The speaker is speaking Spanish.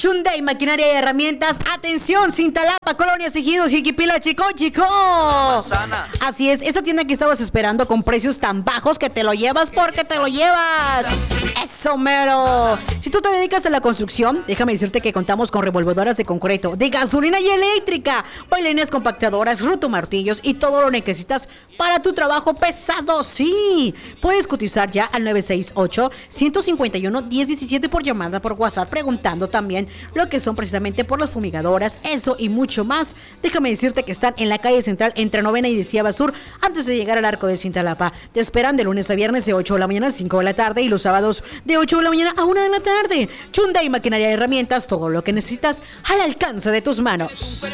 Hyundai, maquinaria y herramientas. Atención, Cintalapa, Colonias, Ejidos, Jiquipila, Chico. Así es, esa tienda que estabas esperando con precios tan bajos que te lo llevas porque te lo llevas. Eso mero. Si tú te dedicas a la construcción, déjame decirte que contamos con revolvedoras de concreto, de gasolina y eléctrica, bailarines compactadoras, rotomartillos y todo lo necesitas para tu trabajo pesado. Sí, puedes cotizar ya al 968-151-1017 por llamada, por WhatsApp, preguntando también lo que son precisamente por las fumigadoras, eso y mucho más. Déjame decirte que están en la calle central entre Novena y 10ª Sur, antes de llegar al Arco de Cintalapa. Te esperan de lunes a viernes de 8 de la mañana a 5 de la tarde y los sábados de 8 de la mañana a 1 de la tarde. Hyundai, maquinaria y herramientas, todo lo que necesitas al alcance de tus manos.